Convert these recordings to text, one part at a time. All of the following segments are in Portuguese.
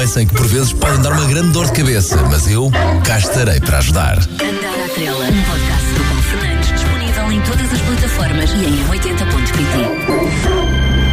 também sei que por vezes podem dar uma grande dor de cabeça, mas eu cá estarei para ajudar. Andar à Trela, um podcast do Paulo Fernandes, disponível em todas as plataformas e em 80.pt.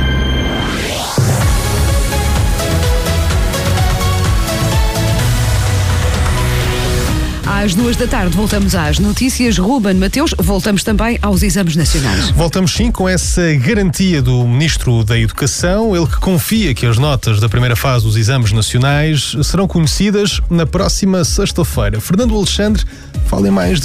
Às 14h voltamos às notícias. Ruben Mateus, voltamos também aos exames nacionais. Voltamos sim com essa garantia do Ministro da Educação, ele que confia que as notas da primeira fase dos exames nacionais serão conhecidas na próxima sexta-feira. Fernando Alexandre fala em mais de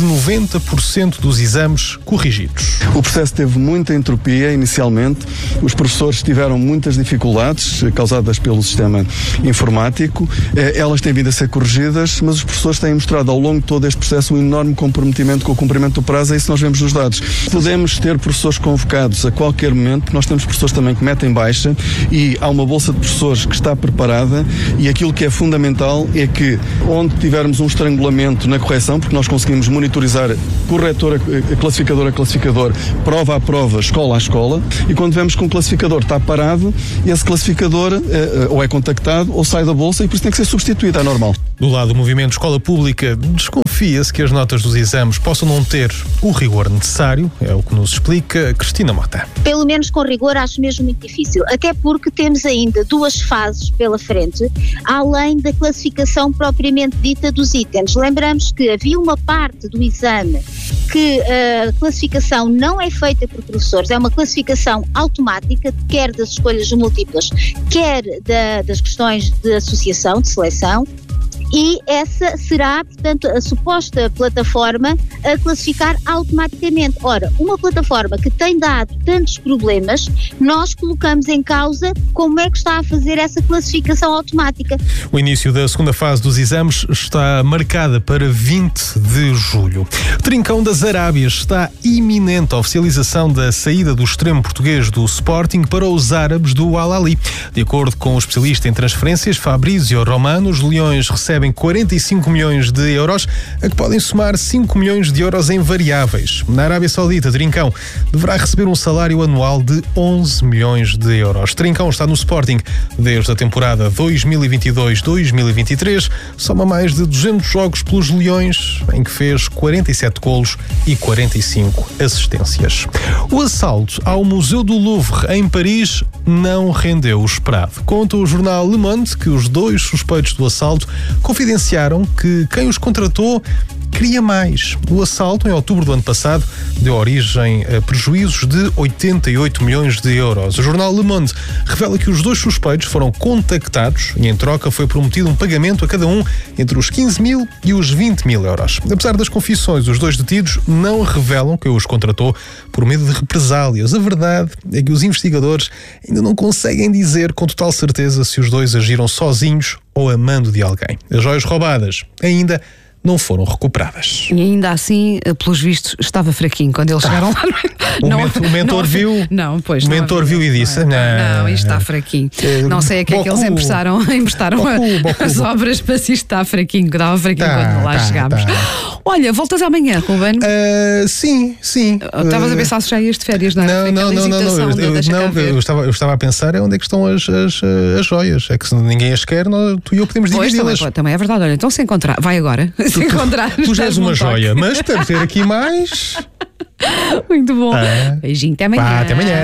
90% dos exames corrigidos. O processo teve muita entropia inicialmente, os professores tiveram muitas dificuldades causadas pelo sistema informático, elas têm vindo a ser corrigidas, mas os professores têm mostrado ao longo de todo este processo um enorme comprometimento com o cumprimento do prazo, é isso que nós vemos nos dados. Podemos ter professores convocados a qualquer momento, porque nós temos professores também que metem baixa e há uma bolsa de professores que está preparada e aquilo que é fundamental é que onde tivermos um estrangulamento na correção, porque nós conseguimos monitorizar corretor a classificador, prova a prova, escola a escola, e quando vemos que um classificador está parado, esse classificador ou é contactado ou sai da bolsa e por isso tem que ser substituído, é normal. Do lado do movimento Escola Pública, desconfia-se que as notas dos exames possam não ter o rigor necessário, é o que nos explica Cristina Mota. Pelo menos com rigor acho mesmo muito difícil, até porque temos ainda duas fases pela frente, além da classificação propriamente dita dos itens. Lembramos que havia uma parte do exame que a classificação não é feita por professores, é uma classificação automática, quer das escolhas múltiplas, quer das questões de associação, de seleção. E essa será, portanto, a suposta plataforma a classificar automaticamente. Ora, uma plataforma que tem dado tantos problemas, nós colocamos em causa como é que está a fazer essa classificação automática. O início da segunda fase dos exames está marcada para 20 de julho. Trincão das Arábias, está iminente a oficialização da saída do extremo português do Sporting para os árabes do Al-Ahly. De acordo com o especialista em transferências, Fabrício Romano, os leões recebem 45 milhões de euros, a que podem somar 5 milhões de euros em variáveis. Na Arábia Saudita, Trincão deverá receber um salário anual de 11 milhões de euros. Trincão está no Sporting desde a temporada 2022-2023, soma mais de 200 jogos pelos Leões, em que fez 47 golos e 45 assistências. O assalto ao Museu do Louvre, em Paris, não rendeu o esperado. Conta o jornal Le Monde que os dois suspeitos do assalto confidenciaram que quem os contratou queria mais. O assalto, em outubro do ano passado, deu origem a prejuízos de 88 milhões de euros. O jornal Le Monde revela que os dois suspeitos foram contactados e, em troca, foi prometido um pagamento a cada um entre os 15 mil e os 20 mil euros. Apesar das confissões, os dois detidos não revelam quem os contratou por medo de represálias. A verdade é que os investigadores ainda não conseguem dizer com total certeza se os dois agiram sozinhos ou a mando de alguém. As joias roubadas ainda não foram recuperadas. E ainda assim, pelos vistos, estava fraquinho quando eles chegaram lá. O mentor viu. Não, pois o mentor viu e disse: Não, isto está fraquinho. Não sei a que é que eles emprestaram as obras, mas isto está fraquinho, que estava fraquinho quando lá chegámos. Olha, voltas amanhã, Ruben? Sim. Estavas a pensar se já ias de férias, não é? Não. Eu estava a pensar onde é que estão as joias. É que se ninguém as quer, tu e eu podemos dividi-las. Também é verdade. Olha, então se encontrar, vai agora. Tu já és uma joia, mas podemos ter aqui mais. Muito bom. Beijinho, até amanhã. Até amanhã.